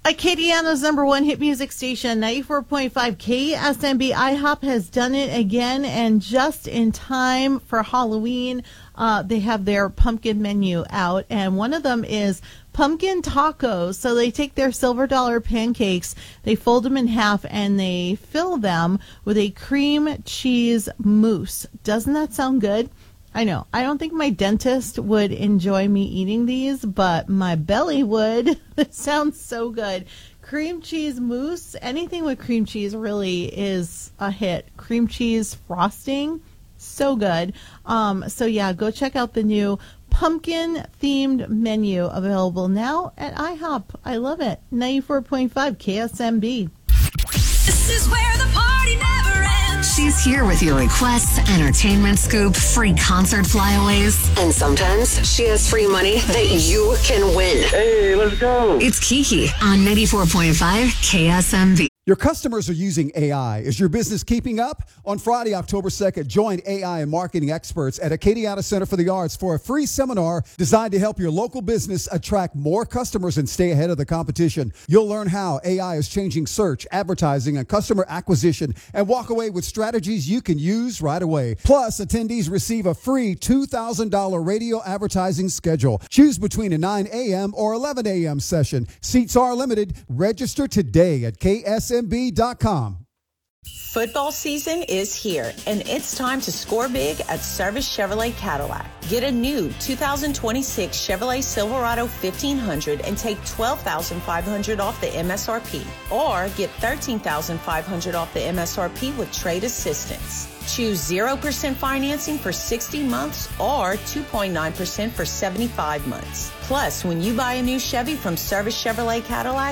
Acadiana's number one hit music station, 94.5 KSMB. IHOP has done it again, and just in time for Halloween, they have their pumpkin menu out, and one of them is pumpkin tacos. So they take their silver dollar pancakes, they fold them in half, and they fill them with a cream cheese mousse. Doesn't that sound good? I know. I don't think my dentist would enjoy me eating these, but my belly would. It sounds so good. Cream cheese mousse, anything with cream cheese really is a hit. Cream cheese frosting, so good. So yeah, go check out the new pumpkin-themed menu available now at IHOP. I love it. 94.5 KSMB. This is where the party never ends. She's here with your requests, entertainment scoop, free concert flyaways, and sometimes she has free money that you can win. Hey, let's go. It's Kiki on 94.5 KSMB. Your customers are using AI. Is your business keeping up? On Friday, October 2nd, join AI and marketing experts at Acadiana Center for the Arts for a free seminar designed to help your local business attract more customers and stay ahead of the competition. You'll learn how AI is changing search, advertising, and customer acquisition, and walk away with strategies you can use right away. Plus, attendees receive a free $2,000 radio advertising schedule. Choose between a 9 a.m. or 11 a.m. session. Seats are limited. Register today at KSMB.com. Football season is here, and it's time to score big at Service Chevrolet Cadillac. Get a new 2026 Chevrolet Silverado 1500 and take $12,500 off the MSRP, or get $13,500 off the MSRP with trade assistance. Choose 0% financing for 60 months or 2.9% for 75 months. Plus, when you buy a new Chevy from Service Chevrolet Cadillac,